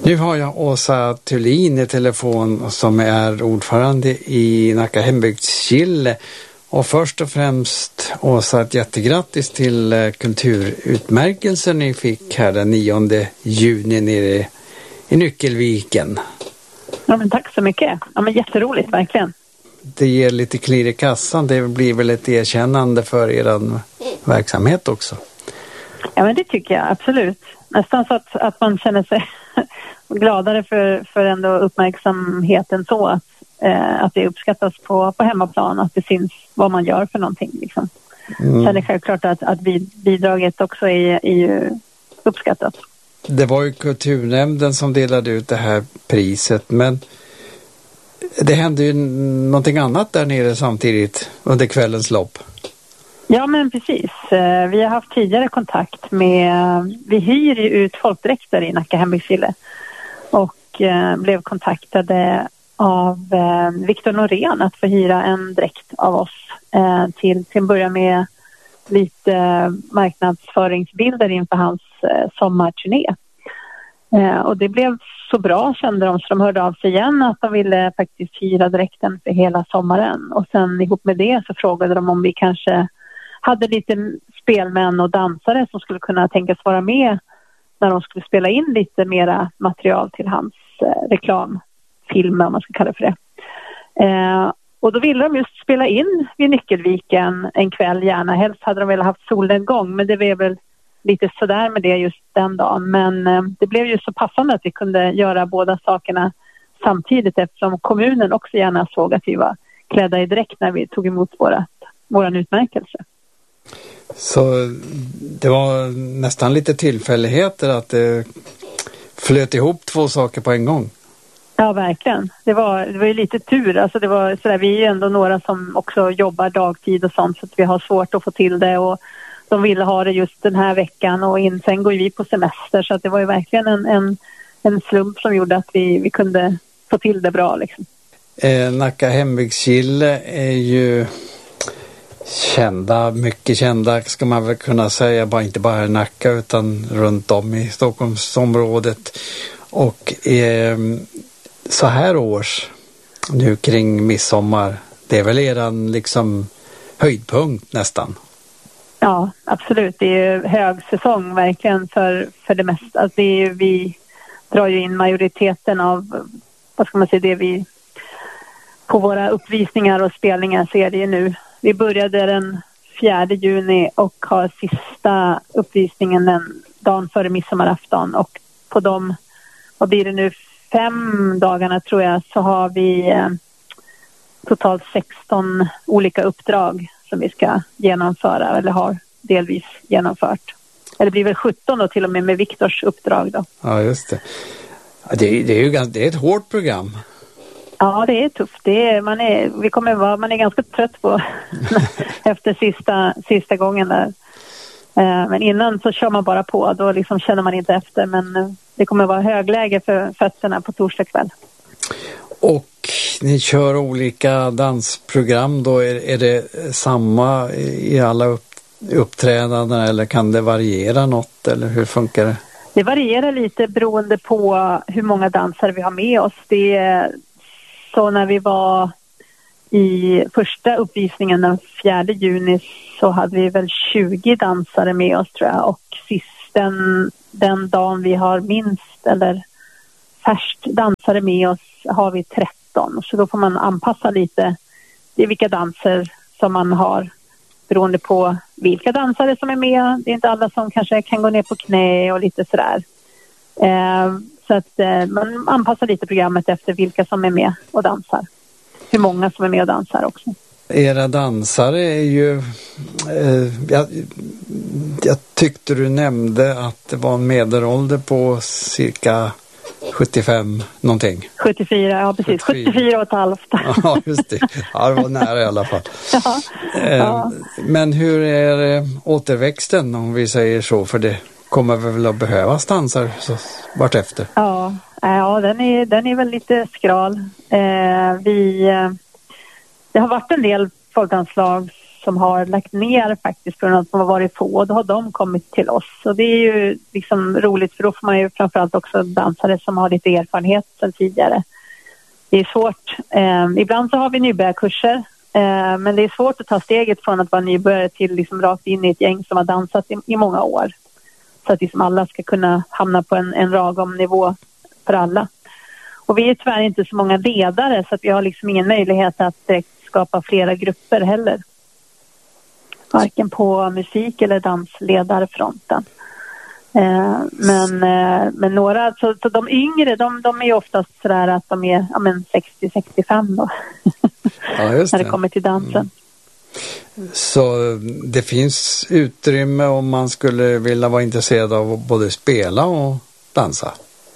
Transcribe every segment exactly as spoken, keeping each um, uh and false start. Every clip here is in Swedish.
Nu har jag Åsa Thulin i telefon som är ordförande i Nacka hembygdsgille. Och först och främst, Åsa, ett jättegrattis till kulturutmärkelsen ni fick här den nionde juni nere i Nyckelviken. Ja, men tack så mycket. Ja, men jätteroligt, verkligen. Det ger lite klirr i kassan. Det blir väl ett erkännande för er verksamhet också? Ja, men det tycker jag absolut. Nästan så att, att man känner sig gladare för, för ändå uppmärksamheten så att, eh, att det uppskattas på, på hemmaplan, att det syns vad man gör för någonting. Liksom. Mm. Sen är det självklart att, att bidraget också är, är ju uppskattat. Det var ju kulturnämnden som delade ut det här priset, men det hände ju någonting annat där nere samtidigt under kvällens lopp. Ja, men precis. Vi har haft tidigare kontakt med, vi hyr ju ut folkdräkter i Nacka hembygdsgille och eh, blev kontaktade av eh, Viktor Norén att få hyra en dräkt av oss eh, till, till att börja med lite marknadsföringsbilder inför hans eh, sommarturné. Eh, och det blev så bra, kände de, så de hörde av sig igen att de ville faktiskt hyra dräkten för hela sommaren. Och sen ihop med det så frågade de om vi kanske hade lite spelmän och dansare som skulle kunna tänkas vara med när de skulle spela in lite mera material till hans eh, reklamfilm, om man ska kalla det för det. Eh, och då ville de just spela in vid Nyckelviken en kväll gärna. Helst hade de väl haft solnedgång, men det var väl lite sådär med det just den dagen. Men eh, det blev ju så passande att vi kunde göra båda sakerna samtidigt, eftersom kommunen också gärna såg att vi var klädda i dräkt när vi tog emot våra, våran utmärkelse. Så det var nästan lite tillfälligheter att det flöt ihop två saker på en gång. Ja, verkligen. Det var, det var ju lite tur. Alltså det var sådär, vi är ju ändå några som också jobbar dagtid och sånt, så att vi har svårt att få till det, och de ville ha det just den här veckan och in, sen går vi på semester, så att det var ju verkligen en, en, en slump som gjorde att vi, vi kunde få till det bra liksom. Eh, Nacka hembygdsgille är ju kända, mycket kända ska man väl kunna säga, bara inte bara i Nacka utan runt om i Stockholmsområdet. Och eh, så här års nu kring midsommar, det är väl eran liksom höjdpunkt nästan? Ja, absolut. Det är ju högsäsong verkligen för, för det mesta. Alltså det är ju, vi drar ju in majoriteten av, vad ska man säga, det vi på våra uppvisningar och spelningar ser det ju nu. Vi började den fjärde juni och har sista uppvisningen den dagen före midsommarafton. Och på de, vad blir det nu, fem dagarna tror jag, så har vi eh, totalt sexton olika uppdrag som vi ska genomföra eller har delvis genomfört. Eller det blir väl sjutton då till och med med Viktors uppdrag då. Ja, just det. Ja, det, är, det är ju det är ett hårt program. Ja, det är tufft. Det är, man, är, vi kommer vara, man är ganska trött på efter sista, sista gången där. Men innan så kör man bara på. Då liksom känner man inte efter. Men det kommer vara högläge för fötterna på torsdag kväll. Och ni kör olika dansprogram då. Är, är det samma i alla upp, uppträdanden eller kan det variera något? Eller hur funkar det? Det varierar lite beroende på hur många dansare vi har med oss. Det är... Så när vi var i första uppvisningen den fjärde juni så hade vi väl tjugo dansare med oss tror jag. Och sist den, den dagen vi har minst eller färst dansare med oss har vi tretton. Så då får man anpassa lite det vilka danser som man har beroende på vilka dansare som är med. Det är inte alla som kanske kan gå ner på knä och lite sådär. Eh, Så att eh, man anpassar lite programmet efter vilka som är med och dansar. Hur många som är med och dansar också. Era dansare är ju... Eh, jag, jag tyckte du nämnde att det var en medelålder på cirka sjuttiofem någonting. sjuttiofyra, ja precis. sjuttiofyra, sjuttiofyra och ett halvt. Ja, just det. Ja, det var nära i alla fall. Ja, eh, ja. Men hur är eh, återväxten om vi säger så? För det kommer väl att behövas dansar så vart efter. Ja, ja den, är, den är väl lite skral. Eh, vi, eh, det har varit en del folkdanslag som har lagt ner faktiskt för att de har varit få, och då har de kommit till oss. Och det är ju liksom roligt, för då får man ju framförallt också dansare som har lite erfarenhet sedan tidigare. Det är svårt. Eh, ibland så har vi nybörjarkurser, eh, men det är svårt att ta steget från att vara nybörjare till liksom rakt in i ett gäng som har dansat i, i många år. Så att liksom alla ska kunna hamna på en, en ragom nivå för alla. Och vi är tyvärr inte så många ledare, så att vi har liksom ingen möjlighet att eh, skapa flera grupper heller. Varken på musik- eller dansledarfronten. Eh, men, eh, men några, så, så de yngre, de, de är ju oftast sådär att de är ja, men sextio sextiofem då. Ja, just det. När det kommer till dansen. Mm. Så det finns utrymme om man skulle vilja vara intresserad av att både spela och dansa?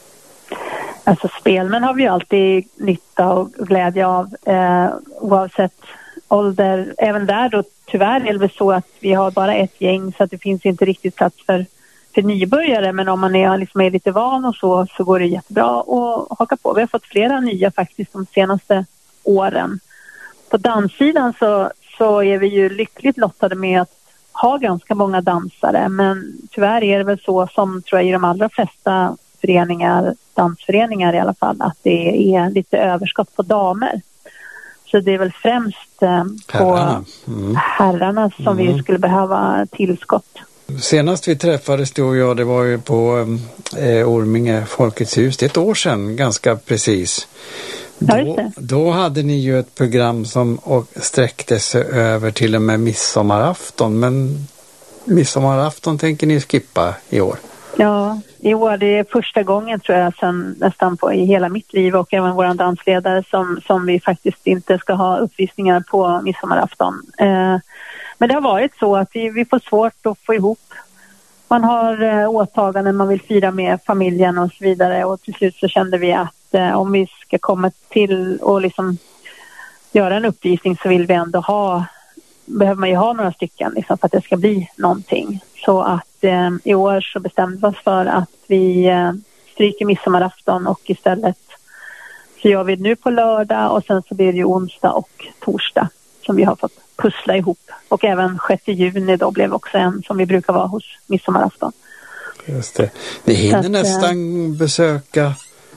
Alltså spelmän har vi ju alltid nytta och glädje av eh, oavsett ålder. Även där då tyvärr är det väl så att vi har bara ett gäng, så att det finns inte riktigt plats för, för nybörjare. Men om man är, liksom är lite van och så, så går det jättebra att haka på. Vi har fått flera nya faktiskt de senaste åren. På danssidan så, så är vi ju lyckligt lottade med att ha ganska många dansare. Men tyvärr är det väl så som tror jag i de allra flesta föreningar, dansföreningar i alla fall, att det är lite överskott på damer. Så det är väl främst eh, på herrarna, mm. herrarna som mm. vi skulle behöva tillskott. Senast vi träffades du och jag, det var ju på eh, Orminge Folkets hus. Det är ett år sedan ganska precis. Då, ja, då hade ni ju ett program som och sträckte sig över till och med midsommarafton. Men midsommarafton tänker ni skippa i år? Ja, i år det är första gången tror jag sen nästan på, i hela mitt liv och även våran dansledare som, som vi faktiskt inte ska ha uppvisningar på midsommarafton. Eh, men det har varit så att vi, vi får svårt att få ihop. Man har eh, åtaganden, man vill fira med familjen och så vidare, och till slut så kände vi att eh, om vi ska komma till och liksom göra en uppvisning så vill vi ändå ha, behöver man ju ha några stycken liksom, för att det ska bli någonting. Så att eh, i år så bestämde vi oss för att vi eh, stryker midsommarafton och istället så gör vi det nu på lördag och sen så blir det ju onsdag och torsdag som vi har fått pussla ihop. Och även sjätte juni då blev också en som vi brukar vara hos midsommarafton. Just det. Ni hinner att, nästan äh, besöka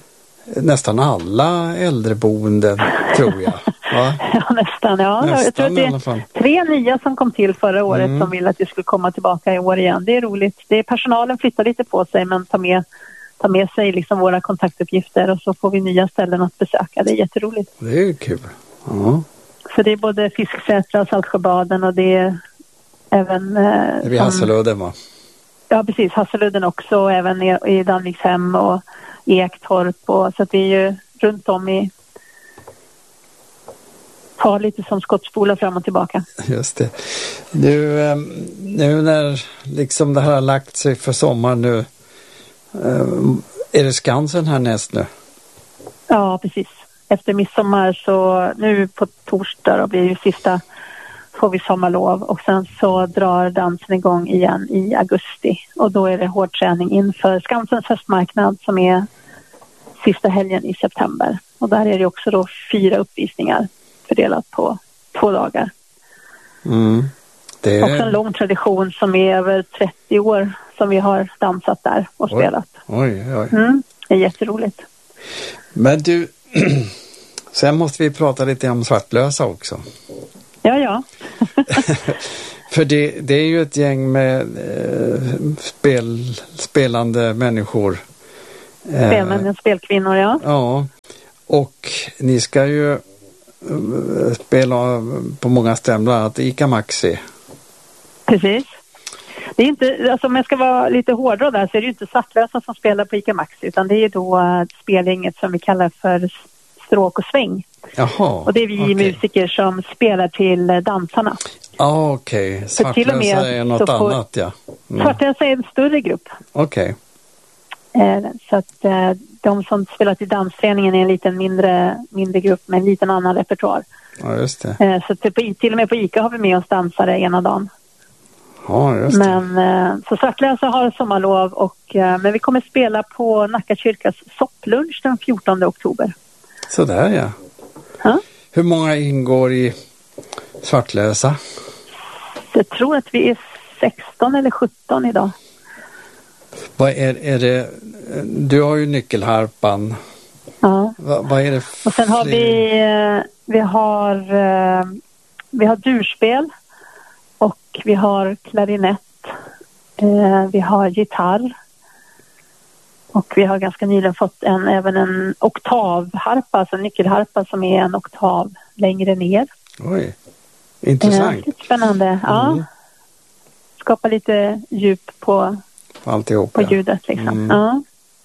nästan alla äldreboenden tror jag. Va? Ja, nästan. Ja. Nästan, jag tror att det är tre nya som kom till förra året mm. som vill att vi skulle komma tillbaka i år igen. Det är roligt. Det är personalen flyttar lite på sig men tar med, tar med sig liksom våra kontaktuppgifter och så får vi nya ställen att besöka. Det är jätteroligt. Det är ju kul. Ja. Så det är både Fisksätra och Saltsjöbaden och det är även... Eh, det är vid Hasseludden va? Ja, precis. Hasseludden också och även i, i Danvikshem och Ektorp. Och, så att det är ju runt om i... tar lite som skottspolar fram och tillbaka. Just det. Nu, nu när liksom det här har lagt sig för sommaren nu, är det Skansen här näst nu? Ja, precis. Efter midsommar så nu på torsdag då blir det ju sista, får vi sommarlov och sen så drar dansen igång igen i augusti och då är det hård träning inför Skansens höstmarknad som är sista helgen i september och där är det också då fyra uppvisningar fördelat på två dagar. Mm. Det är... Också en lång tradition som är över trettio år som vi har dansat där och oj. spelat. Oj, oj. Mm, det är jätteroligt. Men du, sen måste vi prata lite om Svartlösa också. Ja, ja. För det, det är ju ett gäng med eh, spel, spelande människor. Spelmän och spelkvinnor, ja. Ja, och ni ska ju spela på många ställen, bland annat Ica Maxi. Precis. Det är inte, alltså om jag ska vara lite hårdare där så är det ju inte Svartlösa som spelar på Ica Maxi utan det är då uh, spelgänget som vi kallar för Stråk och sväng. Jaha, och det är vi okay. musiker som spelar till uh, dansarna. Ah, okej. Okay. Svartlösa är något får, annat, ja. Mm. Svartlösa är en större grupp. Okej. Okay. Uh, så att uh, de som spelar till dansföreningen är en liten mindre, mindre grupp med en liten annan repertoar. Ja, just det. Uh, så till, till och med på Ica har vi med oss dansare ena dagen. Ja, just det. Men eh, så Svartlösa har sommarlov och eh, men vi kommer spela på Nacka kyrkas sopplunch den fjortonde oktober. Så där ja. Ha? Hur många ingår i Svartlösa? Jag tror att vi är sexton eller sjutton idag. Vad är, är det? Du har ju nyckelharpan. Ja. Va, vad är det för... Och sen har vi, vi har, vi har durspel och vi har klarinett. Vi har gitarr. Och vi har ganska nyligen fått en, även en oktavharpa, alltså en nyckelharpa som är en oktav längre ner. Oj, intressant. Eh, spännande, ja. Mm. Skapa lite djup på, alltihop, på ja. ljudet liksom. Mm. Ja.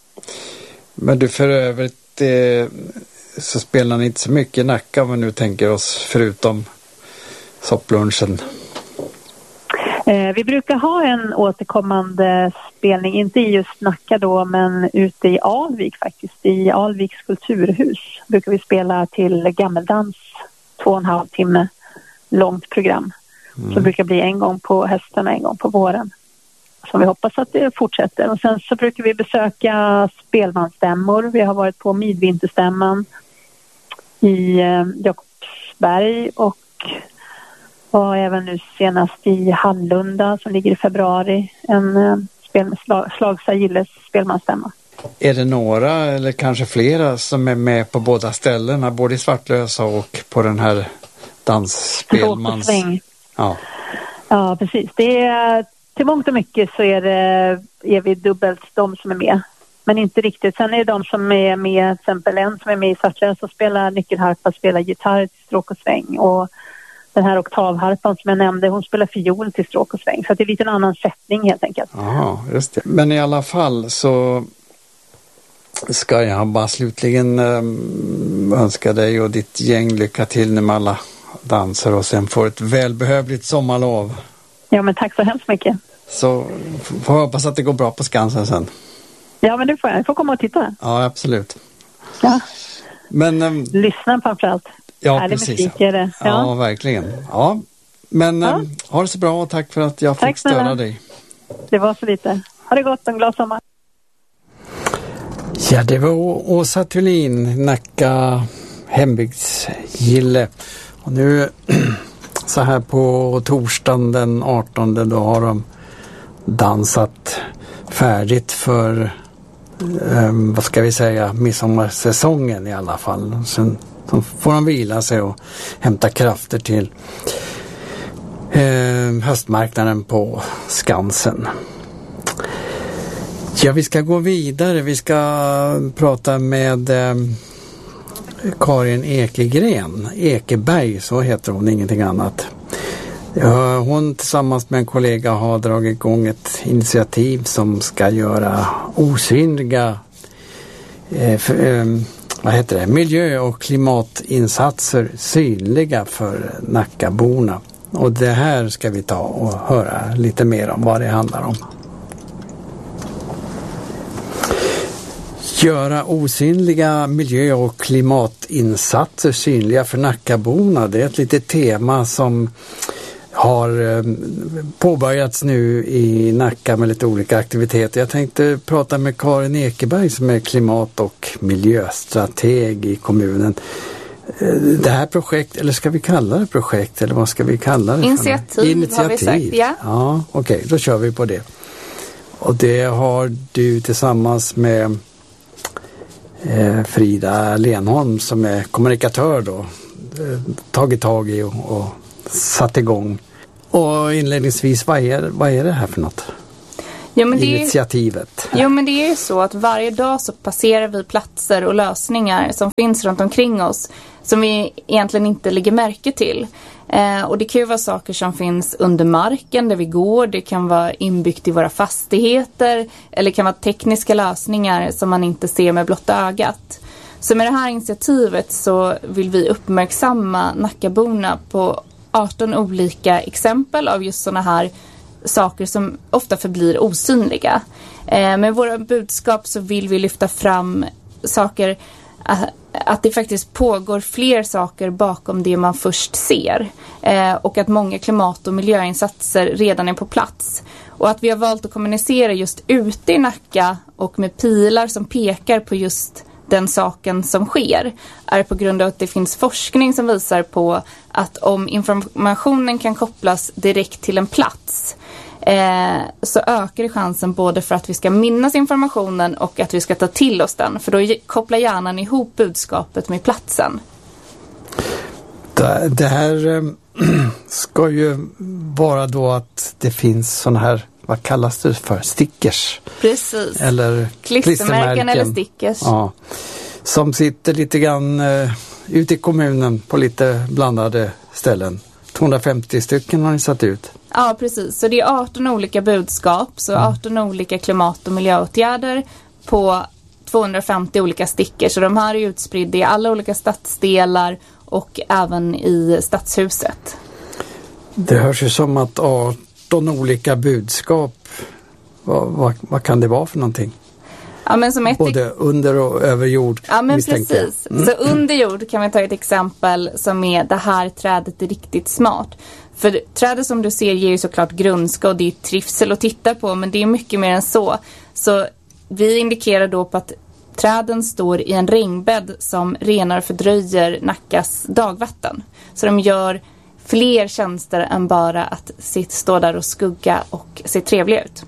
Men du, för övrigt eh, så spelar ni inte så mycket i Nacka om vi nu tänker oss förutom sopplunchen. Eh, vi brukar ha en återkommande spelning, inte i just Nacka då, men ute i Alvik faktiskt. I Alviks kulturhus brukar vi spela till gammeldans, två och en halv timme långt program. Mm. Så det brukar bli en gång på hösten och en gång på våren. Så vi hoppas att det fortsätter. Och sen så brukar vi besöka spelmansstämmor. Vi har varit på midvinterstämman i eh, Jakobsberg och var även nu senast i Hallunda som ligger i februari. En eh, spel, slag, Slagsa Gilles spelmansstämma. Är det några eller kanske flera som är med på båda ställena, både i Svartlösa och på den här dansspelmans... Ja. Ja, precis. Det är, till mångt och mycket så är, det, är vi dubbelt de som är med. Men inte riktigt. Sen är det de som är med, till exempel en som är med i Svartlösa och spelar nyckelharpa, spelar gitarr till stråk och sväng. Och den här oktavharpan som jag nämnde, hon spelar fiol till stråk och sväng. Så det är lite en annan sättning helt enkelt. Ja, just det. Men i alla fall så ska jag bara slutligen um, önska dig och ditt gäng lycka till med alla danser och sen får ett välbehövligt sommarlov. Ja, men tack så hemskt mycket. Så får jag hoppas att det går bra på Skansen sen. Ja, men det får jag. Jag får komma och titta. Ja, absolut. Ja. Men, um, lyssna framförallt. Ja, härlig precis. Musik är det. Ja, ja verkligen. Ja. Men ja. Um, ha det så bra och tack för att jag tack fick störa snälla. dig. Det var så lite. Ha det gott, en glad sommar. Ja, det var Åsa Thulin, Nacka hembygdsgille. Och nu så här på torsdagen den artonde då har de dansat färdigt för um, vad ska vi säga, midsommarsäsongen i alla fall. Sen så får de vila sig och hämta krafter till eh, höstmarknaden på Skansen. Ja, vi ska gå vidare. Vi ska prata med eh, Karin Ekegren. Ekeberg, så heter hon, ingenting annat. Ja, hon tillsammans med en kollega har dragit igång ett initiativ som ska göra osynliga eh, för, eh, vad heter det? miljö- och klimatinsatser synliga för Nackaborna. Och det här ska vi ta och höra lite mer om vad det handlar om. Göra osynliga miljö- och klimatinsatser synliga för Nackaborna. Det är ett litet tema som har påbörjats nu i Nacka med lite olika aktiviteter. Jag tänkte prata med Karin Ekeberg som är klimat- och miljöstrateg i kommunen. Det här projekt, eller ska vi kalla det projekt, eller vad ska vi kalla det? Initiativ, Initiativ. har vi sagt, ja. Ja, okej, okay, då kör vi på det. Och det har du tillsammans med eh, Frida Lenholm som är kommunikatör då eh, tagit tag i och, och satt igång. Och inledningsvis, vad är, vad är det här för något? Jo, men det Initiativet. Är, jo men det är ju så att varje dag så passerar vi platser och lösningar som finns runt omkring oss som vi egentligen inte lägger märke till. Eh, och det kan ju vara saker som finns under marken där vi går, det kan vara inbyggt i våra fastigheter eller det kan vara tekniska lösningar som man inte ser med blotta ögat. Så med det här initiativet så vill vi uppmärksamma Nackaborna på arton olika exempel av just sådana här saker som ofta förblir osynliga. Eh, med våra budskap så vill vi lyfta fram saker, att, att det faktiskt pågår fler saker bakom det man först ser. Eh, och att många klimat- och miljöinsatser redan är på plats. Och att vi har valt att kommunicera just ute i Nacka och med pilar som pekar på just den saken som sker är på grund av att det finns forskning som visar på att om informationen kan kopplas direkt till en plats eh, så ökar det chansen både för att vi ska minnas informationen och att vi ska ta till oss den. För då kopplar hjärnan ihop budskapet med platsen. Det, det här äh, ska ju vara då att det finns sådana här, vad kallas det för? Stickers. Precis. Eller klistermärken, klistermärken eller stickers. Ja, som sitter lite grann äh, ute i kommunen på lite blandade ställen. tvåhundrafemtio stycken har ni satt ut. Ja, precis. Så det är arton olika budskap. Så arton mm. olika klimat- och miljöåtgärder på tvåhundrafemtio olika stickers. Så de här är utspridda i alla olika stadsdelar och även i stadshuset. Det hörs ju som att arton olika budskap, vad, vad, vad kan det vara för någonting? Ja, men som ett både under och över jord. Ja, men precis. Mm. Så under jord kan vi ta ett exempel som är det här trädet är riktigt smart. För trädet som du ser ger ju såklart grönska och det är trivsel att titta på, men det är mycket mer än så. Så vi indikerar då på att träden står i en regnbädd som renar och fördröjer Nackas dagvatten. Så de gör fler tjänster än bara att sitt, stå där och skugga och se trevliga ut.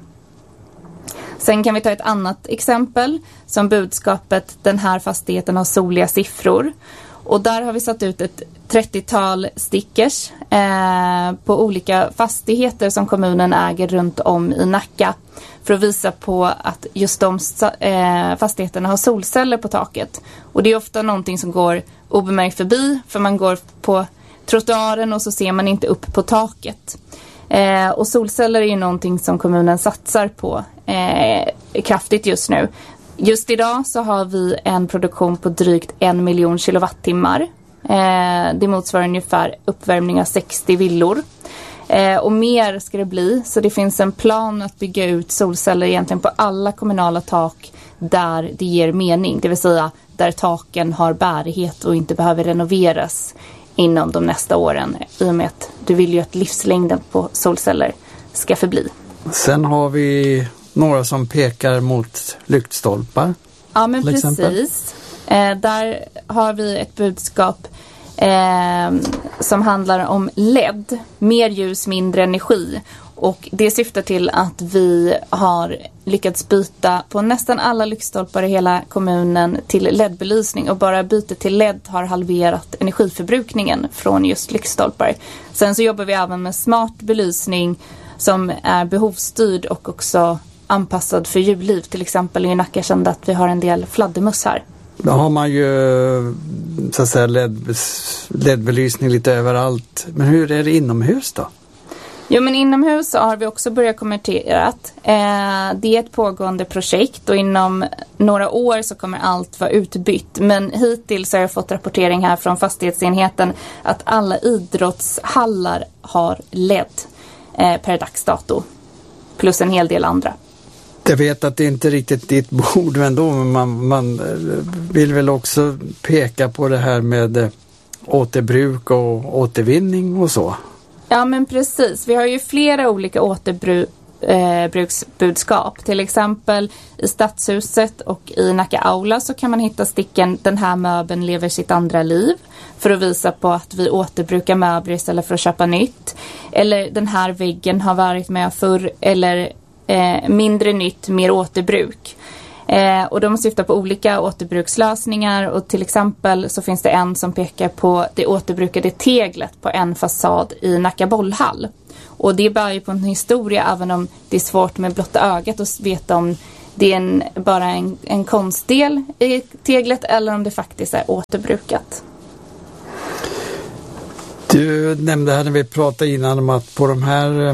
Sen kan vi ta ett annat exempel som budskapet den här fastigheten har soliga siffror. Och där har vi satt ut ett trettiotal stickers eh, på olika fastigheter som kommunen äger runt om i Nacka. För att visa på att just de eh, fastigheterna har solceller på taket. Och det är ofta någonting som går obemärkt förbi. För man går på trottoaren och så ser man inte upp på taket. Eh, och solceller är ju någonting som kommunen satsar på eh, kraftigt just nu. Just idag så har vi en produktion på drygt en miljon kilowattimmar. Eh, det motsvarar ungefär uppvärmning av sextio villor. Eh, och mer ska det bli, så det finns en plan att bygga ut solceller egentligen på alla kommunala tak där det ger mening. Det vill säga där taken har bärighet och inte behöver renoveras inom de nästa åren. I och med att du vill ju att livslängden på solceller ska förbli. Sen har vi några som pekar mot lyktstolpar. Ja, men precis. Eh, där har vi ett budskap eh, som handlar om L E D. Mer ljus, mindre energi. Och det syftar till att vi har lyckats byta på nästan alla lyktstolpar i hela kommunen till L E D-belysning. Och bara bytet till L E D har halverat energiförbrukningen från just lyktstolpar. Sen så jobbar vi även med smart belysning som är behovsstyrd och också anpassad för djurliv. Till exempel i Nacka kände att vi har en del fladdermöss här. Då har man ju så att säga L E D-belysning lite överallt. Men hur är det inomhus då? Jo, men inomhus har vi också börjat konverterat. Eh, det är ett pågående projekt och inom några år så kommer allt vara utbytt. Men hittills har jag fått rapportering här från fastighetsenheten att alla idrottshallar har L E D eh, per dags dato. Plus en hel del andra. Jag vet att det inte är riktigt ditt bord ändå, men man, man vill väl också peka på det här med återbruk och återvinning och så. Ja, men precis. Vi har ju flera olika återbruksbudskap. Till exempel i Stadshuset och i Nacka Aula så kan man hitta sticken den här möbeln lever sitt andra liv. För att visa på att vi återbrukar möbler istället för att köpa nytt. Eller den här väggen har varit med förr. Eller eh, mindre nytt, mer återbruk. Eh, och de syftar på olika återbrukslösningar. Och till exempel så finns det en som pekar på det återbrukade teglet på en fasad i Nacka bollhall. Och det bär ju på en historia, även om det är svårt med blotta ögat att veta om det är en, bara en, en konstdel i teglet eller om det faktiskt är återbrukat. Du nämnde här när vi pratade innan om att på de här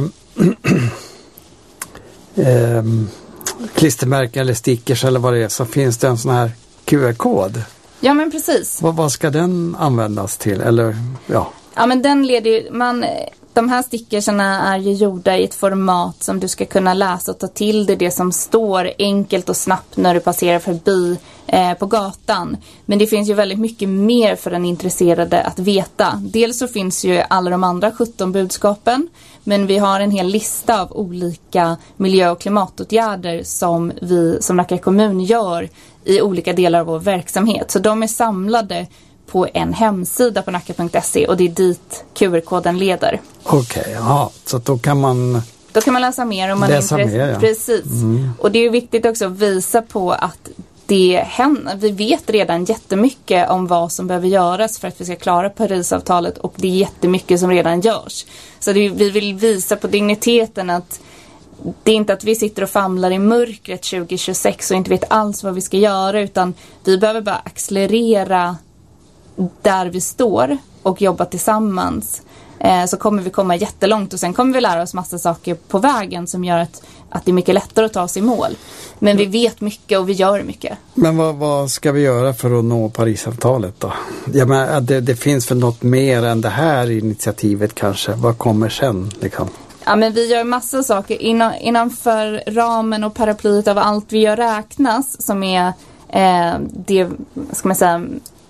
äh, klistermärken eller stickers eller vad det är så finns det en sån här Q R-kod. Ja, men precis. Vad, vad ska den användas till? Eller, ja. Ja, men den leder ju, man de här stickerserna är ju gjorda i ett format som du ska kunna läsa och ta till dig det som står enkelt och snabbt när du passerar förbi eh, på gatan. Men det finns ju väldigt mycket mer för den intresserade att veta. Dels så finns ju alla de andra sjutton budskapen, men vi har en hel lista av olika miljö- och klimatåtgärder som vi som Nacka kommun gör i olika delar av vår verksamhet. Så de är samlade på en hemsida på nacka punkt se och det är dit Q R-koden leder. Okej, okay, ja, så då kan man... Då kan man läsa mer om man läsa är intresserad. Mer, ja. Precis. Mm. Och det är ju viktigt också att visa på att det händer. Vi vet redan jättemycket om vad som behöver göras för att vi ska klara Parisavtalet, och det är jättemycket som redan görs. Så det, vi vill visa på digniteten att det är inte att vi sitter och famlar i mörkret tjugo tjugosex och inte vet alls vad vi ska göra, utan vi behöver bara accelerera där vi står och jobba tillsammans, eh, så kommer vi komma jättelångt, och sen kommer vi lära oss massa saker på vägen som gör att, att det är mycket lättare att ta sig i mål. Men vi vet mycket och vi gör mycket. Men vad, vad ska vi göra för att nå Parisavtalet då? Ja, men det, det finns väl något mer än det här initiativet kanske? Vad kommer sen liksom? Ja, men vi gör massa saker inom, innanför ramen och paraplyet av allt vi gör räknas, som är eh, det, ska man säga,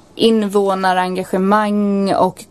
invånarengagemang och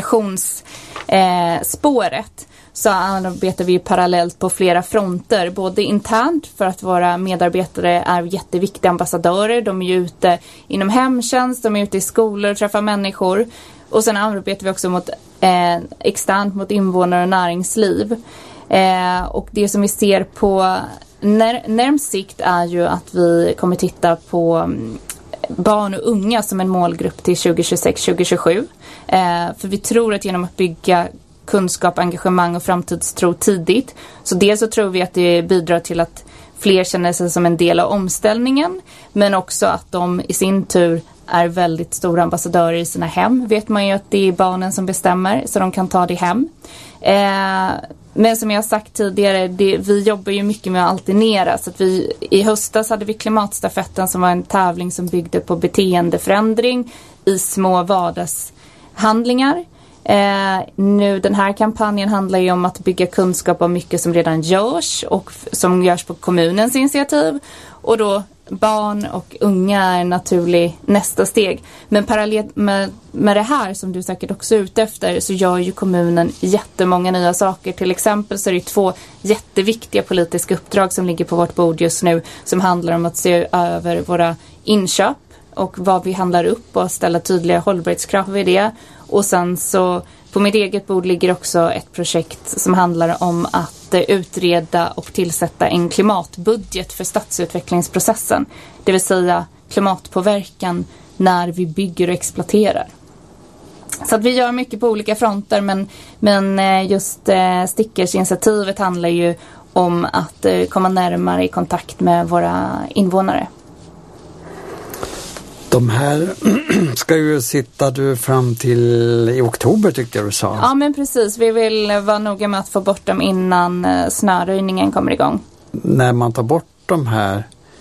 kommunikationsspåret. Eh, så arbetar vi parallellt på flera fronter, både internt för att våra medarbetare är jätteviktiga ambassadörer. De är ju ute inom hemtjänst, de är ute i skolor och träffar människor. Och sen arbetar vi också mot, eh, externt mot invånare och näringsliv. Eh, och det som vi ser på när, närmst sikt är ju att vi kommer titta på um, barn och unga som en målgrupp till tjugo tjugosex tjugo tjugosju. Eh, för vi tror att genom att bygga kunskap, engagemang och framtidstro tidigt, så dels så tror vi att det bidrar till att fler känner sig som en del av omställningen, men också att de i sin tur är väldigt stora ambassadörer i sina hem. Vet man ju att det är barnen som bestämmer, så de kan ta det hem. Eh, men som jag har sagt tidigare, det, vi jobbar ju mycket med att alternera. Så att vi, i höstas hade vi klimatstafetten som var en tävling som byggde på beteendeförändring i små vardagshandlingar. Eh, nu den här kampanjen handlar ju om att bygga kunskap om mycket som redan görs och f- som görs på kommunens initiativ, och då barn och unga är en naturlig nästa steg. Men parallellt med, med det här som du säkert också är ute efter, så gör ju kommunen jättemånga nya saker. Till exempel så är det två jätteviktiga politiska uppdrag som ligger på vårt bord just nu, som handlar om att se över våra inköp och vad vi handlar upp och ställa tydliga hållbarhetskrav vid det. Och sen så på mitt eget bord ligger också ett projekt som handlar om att utreda och tillsätta en klimatbudget för stadsutvecklingsprocessen. Det vill säga klimatpåverkan när vi bygger och exploaterar. Så att vi gör mycket på olika fronter, men, men just stickersinitiativet handlar ju om att komma närmare i kontakt med våra invånare. De här ska ju sitta du fram till i oktober, tyckte jag du sa. Ja, men precis. Vi vill vara noga med att få bort dem innan snöröjningen kommer igång. När man tar bort de här,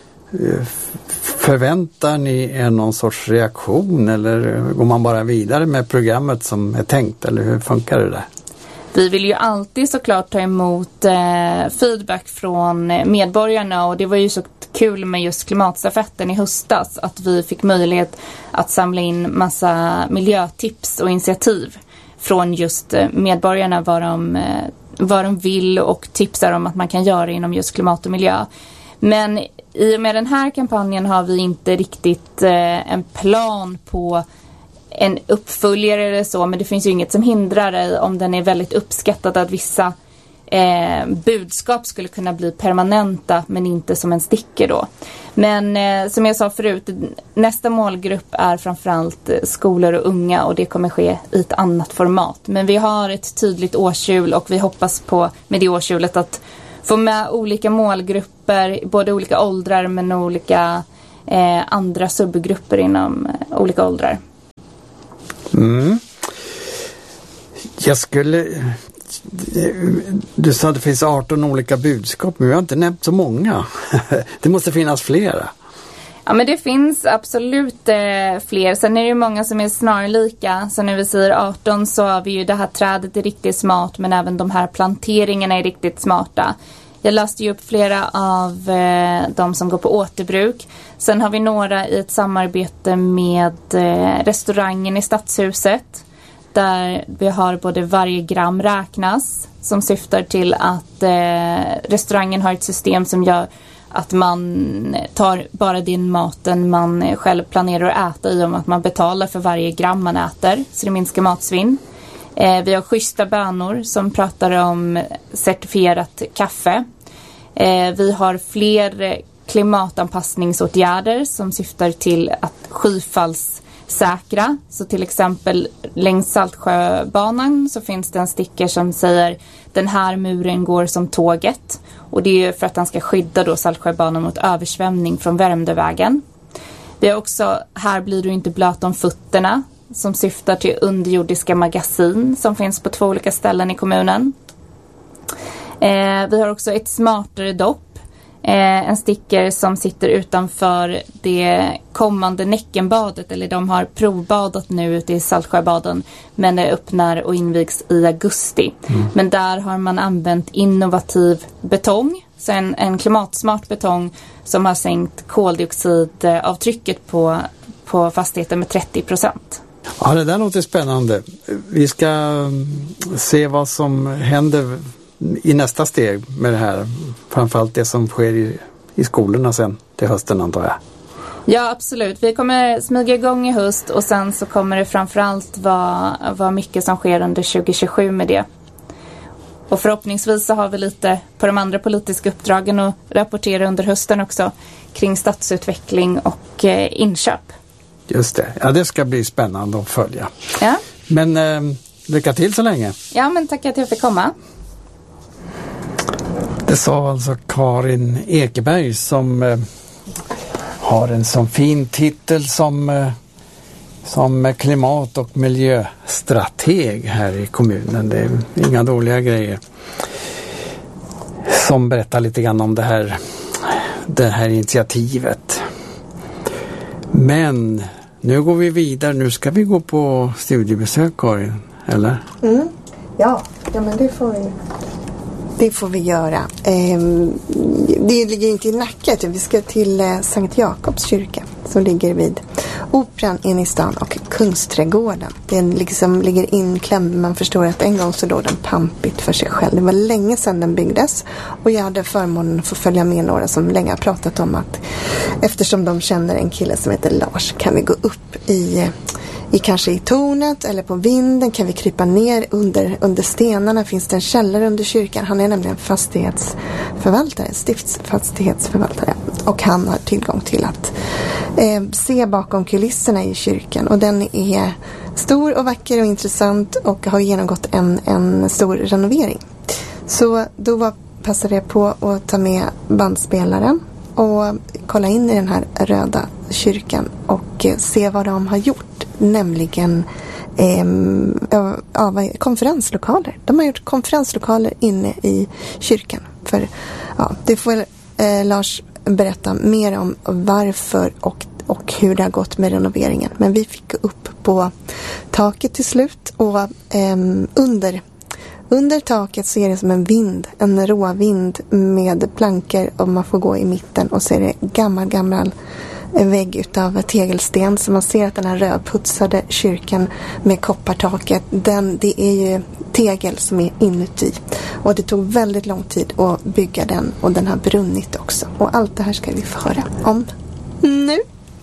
förväntar ni er någon sorts reaktion, eller går man bara vidare med programmet som är tänkt, eller hur funkar det där? Vi vill ju alltid såklart ta emot eh, feedback från medborgarna, och det var ju så kul med just klimatstafetten i höstas att vi fick möjlighet att samla in massa miljötips och initiativ från just medborgarna, vad de, vad de vill, och tipsar om att man kan göra inom just klimat och miljö. Men i och med den här kampanjen har vi inte riktigt eh, en plan på en uppföljare eller så, men det finns ju inget som hindrar dig om den är väldigt uppskattad att vissa eh, budskap skulle kunna bli permanenta, men inte som en sticker då. Men eh, som jag sa förut, nästa målgrupp är framförallt skolor och unga, och det kommer ske i ett annat format. Men vi har ett tydligt årshjul, och vi hoppas på med det årshjulet att få med olika målgrupper, både olika åldrar men olika eh, andra subgrupper inom eh, olika åldrar. Mm. Jag skulle... Du sa att det finns arton olika budskap, men vi har inte nämnt så många. Det måste finnas flera. Ja, men det finns absolut eh, fler. Sen är det ju många som är snarlika. Så när vi säger arton så har vi ju det här trädet är riktigt smart, men även de här planteringarna är riktigt smarta. Jag läste ju upp flera av eh, de som går på återbruk. Sen har vi några i ett samarbete med eh, restaurangen i Stadshuset. Där vi har både varje gram räknas, som syftar till att eh, restaurangen har ett system som gör att man tar bara den maten man själv planerar att äta i, om att man betalar för varje gram man äter, så det minskar matsvinn. Eh, vi har schyssta bönor som pratar om certifierat kaffe. Eh, vi har fler klimatanpassningsåtgärder som syftar till att skyfallssäkra. Så till exempel längs Saltsjöbanan så finns det en sticker som säger den här muren går som tåget. Och det är för att den ska skydda då Saltsjöbanan mot översvämning från Värmdövägen. Vi har också här blir du inte blöt om fötterna, som syftar till underjordiska magasin som finns på två olika ställen i kommunen. Eh, vi har också ett smartare dopp. Eh, en sticker som sitter utanför det kommande Näckenbadet, eller de har provbadat nu ute i Saltsjöbaden, men det öppnar och invigs i augusti. Mm. Men där har man använt innovativ betong, så en, en klimatsmart betong som har sänkt koldioxidavtrycket på, på fastigheten med trettio procent. Ja, det där låter spännande. Vi ska se vad som händer i nästa steg med det här. Framförallt det som sker i, i skolorna sen till hösten, antar jag. Ja, absolut. Vi kommer smyga igång i höst och sen så kommer det framförallt vara, vara mycket som sker under tjugo tjugosju med det. Och förhoppningsvis så har vi lite på de andra politiska uppdragen att rapportera under hösten också kring stadsutveckling och eh, inköp. Just det. Ja, det ska bli spännande att följa. Ja. Men eh, lycka till så länge. Ja, men tack att jag fick komma. Det sa alltså Karin Ekeberg som eh, har en sån fin titel som, eh, som klimat- och miljöstrateg här i kommunen. Det är inga dåliga grejer. Som berättar lite grann om det här, det här initiativet. Men nu går vi vidare. Nu ska vi gå på studiebesök, Karin, eller? Mm. Ja, ja, men det får vi. Det får vi göra. Ehm, det ligger inte i Nacka, vi ska till eh, Sankt Jakobs kyrka som ligger vid Operan inne i stan och Kungsträdgården. Den liksom ligger inklämd, man förstår att en gång så låg den pampigt för sig själv. Det var länge sedan den byggdes och jag hade förmånen att få följa med några som länge har pratat om att eftersom de känner en kille som heter Lars kan vi gå upp i I kanske i tornet eller på vinden, kan vi krypa ner under, under stenarna, finns det en källare under kyrkan. Han är nämligen fastighetsförvaltare, stiftsfastighetsförvaltare, och han har tillgång till att eh, se bakom kulisserna i kyrkan, och den är stor och vacker och intressant och har genomgått en, en stor renovering. Så då var, passade jag på att ta med bandspelaren och kolla in i den här röda kyrkan och eh, se vad de har gjort. Nämligen eh, ja, konferenslokaler. De har gjort konferenslokaler inne i kyrkan. För, ja, det får eh, Lars berätta mer om varför och, och hur det har gått med renoveringen. Men vi fick upp på taket till slut och eh, under, under taket så är det som en vind, en råvind med plankor och man får gå i mitten och så är det gammal, gammal en vägg utav tegelsten, så man ser att den här rödputsade kyrkan med koppartaket, den, det är ju tegel som är inuti, och det tog väldigt lång tid att bygga den, och den har brunnit också, och allt det här ska vi få höra om nu.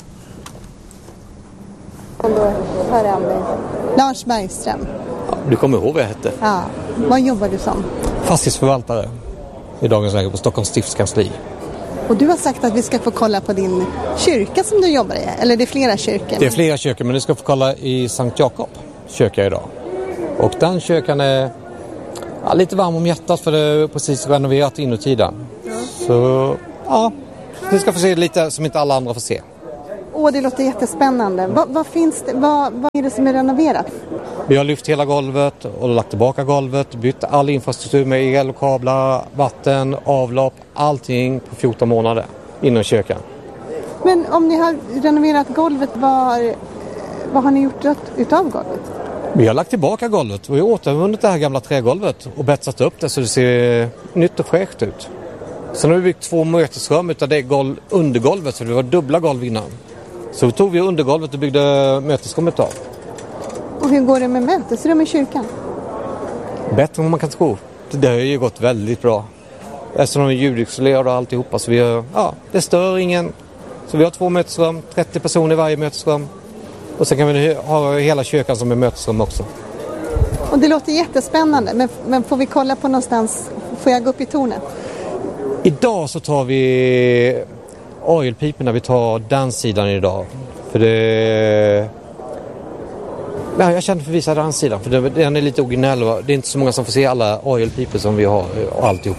Och då hör jag mig Lars Bergström. Ja, du kommer ihåg vad jag hette? Ja, vad jobbar du som? Fastighetsförvaltare i dagens läge på Stockholms stiftskansli. Och du har sagt att vi ska få kolla på din kyrka som du jobbar i, eller det är flera kyrkor? Det är flera kyrkor, men du ska få kolla i Sankt Jakob kyrka idag. Och den kyrkan är ja, lite varm om hjärtat för det är precis renoverat inuti den. Ja. Så ja, du ska få se lite som inte alla andra får se. Åh, det låter jättespännande. Vad, vad finns det, vad, vad är det som är renoverat? Vi har lyft hela golvet och lagt tillbaka golvet, bytt all infrastruktur med el och kablar, vatten, avlopp, allting på fjorton månader inom kyrkan. Men om ni har renoverat golvet, vad, vad har ni gjort utav golvet? Vi har lagt tillbaka golvet och vi har återvunnit det här gamla trägolvet och betsat upp det så det ser nytt och fräscht ut. Sen har vi byggt två mötesrum utav det golv, undergolvet, så det var dubbla golv innan. Så vi tog vi undergolvet och byggde mötesrummet av. Och hur går det med mötesrum i kyrkan? Bättre än vad man kan tro. Det har ju gått väldigt bra. Eftersom de är ljudisolerade och alltihopa, så vi har, ja, det stör ingen. Så vi har två mötesrum, trettio personer i varje mötesrum. Och sen kan vi ha hela kyrkan som är mötesrum också. Och det låter jättespännande, men, men får vi kolla på någonstans, får jag gå upp i tornet? Idag så tar vi orgelpiporna, vi tar den sidan idag. För det... Nej, jag känner för att visa den sidan, för den är lite originell. Det är inte så många som får se alla orgelpipor som vi har och alltihop.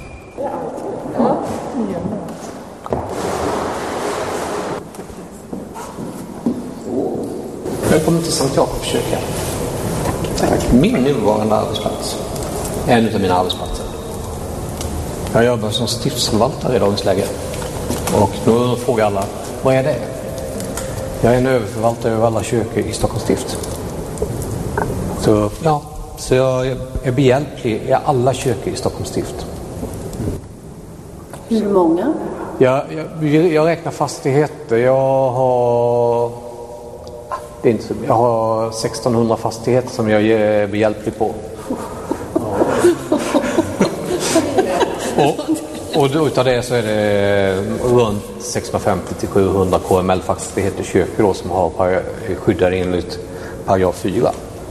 Välkommen till Sankt Jakobs kyrka. Tack. Min nuvarande arbetsplats. En av mina arbetsplatser. Jag jobbar som stiftsförvaltare i dagens läge. Och nu frågar alla, vad är det? Jag är en överförvaltare över alla kyrkor i Stockholms stift. Så, ja, så jag är behjälplig i alla kyrkor i Stockholms stift. Hur många? Jag, jag, jag räknar fastigheter. Jag har... Det är inte, jag har sextonhundra fastigheter som jag är behjälplig på. och, och utav det så är det runt sexhundrafemtio till sjuhundra K M L-fastigheter kyrkor då, som har par, skyddar enligt paragraf fyra.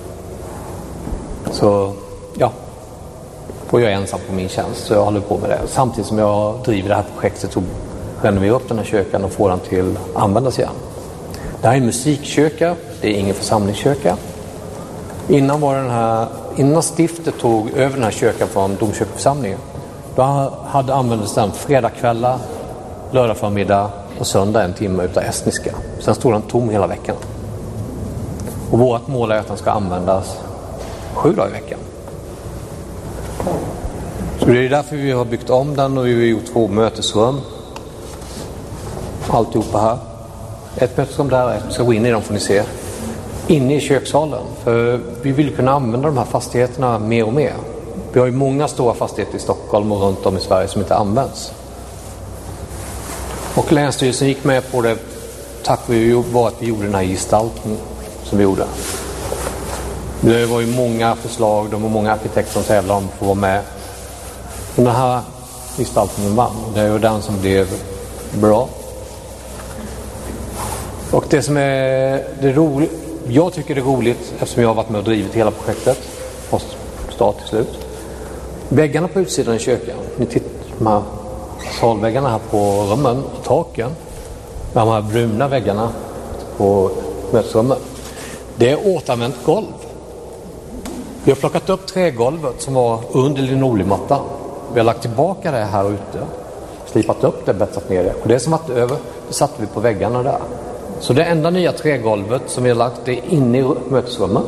Så ja, och jag är ensam på min tjänst, så jag håller på med det. Samtidigt som jag driver det här projektet och renoverar upp den här kyrkan och får den till att användas igen. Det här är en musikkyrka, det är ingen församlingskyrka. Innan var den här, innan stiftet tog över den här kyrkan från domkyrkoförsamlingen, då hade använts den fredagkvällar, lördag förmiddag och söndag en timme utav estniska. Sen stod den tom hela veckan. Och vårt mål är att den ska användas sju dagar i veckan. Så det är därför vi har byggt om den och vi har gjort två mötesrum. Alltihopa här. Ett mötesrum där, ett ska gå in i dem får ni se. Inne i kökssalen. För vi vill kunna använda de här fastigheterna mer och mer. Vi har ju många stora fastigheter i Stockholm och runt om i Sverige som inte används. Och Länsstyrelsen gick med på det tack vare att vi gjorde den här gestaltningen som vi gjorde. Det var ju många förslag, de var många arkitekter som tävlade om att få vara med. Men den här gestaltningen vann. Det är ju den som blev bra. Och det som är det roligt, jag tycker det är roligt eftersom jag har varit med och drivit hela projektet från start till slut. Väggarna på utsidan i kyrkan, ni tittar de här salväggarna här på rummen och taken, de här bruna väggarna på mötesrummen, det är återanvänt golv. Vi har plockat upp trägolvet som var under linoleummattan. Vi har lagt tillbaka det här ute, slipat upp det, bättat ner det. Och det som varit över, det satte vi på väggarna där. Så det enda nya trägolvet som vi har lagt är inne i mötesrummet.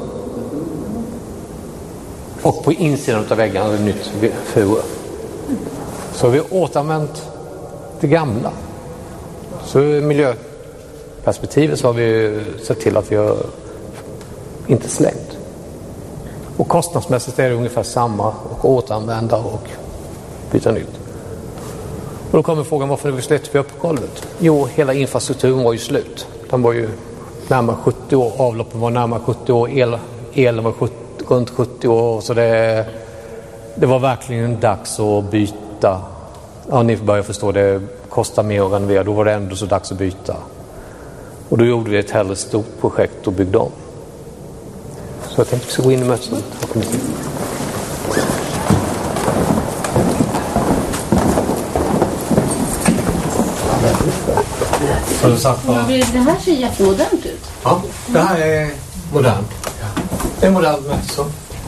Och på insidan av väggarna är det nytt fur. Så vi har återanvänt det gamla. Så i miljöperspektivet så har vi sett till att vi har inte slängt. Och kostnadsmässigt är det ungefär samma, och återanvända och byta nytt. Och då kommer frågan, varför är vi slätt vi upp på golvet? Jo, hela infrastrukturen var ju slut. Den var ju närmare sjuttio år, avloppen var närmare sjuttio år, el, elen var sjuttio, runt sjuttio år. Så det, det var verkligen dags att byta. Ja, ni börjar förstå, det kostar mer att renovera. Då var det ändå så dags att byta. Och då gjorde vi ett hellre stort projekt och byggde om. Så jag tänkte att vi ska gå in i mötet. Det här ser jättemodernt ut. Ja, det här är modernt. Det är modernt mötesrum.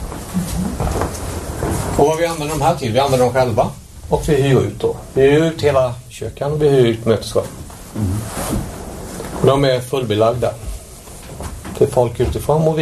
Och vad vi använder de här till? Vi använder dem själva. Och vi hyr ut då. Vi hyr ut hela kyrkan och vi hyr ut mötesrum. Mm. De är fullbelagda. Till folk utifrån. Och vi